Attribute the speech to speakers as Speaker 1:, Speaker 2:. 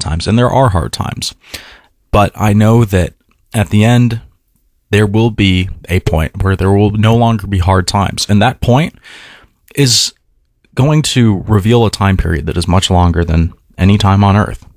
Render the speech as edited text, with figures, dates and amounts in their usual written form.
Speaker 1: times, and there are hard times. But I know that at the end, there will be a point where there will no longer be hard times. And that point is going to reveal a time period that is much longer than any time on Earth.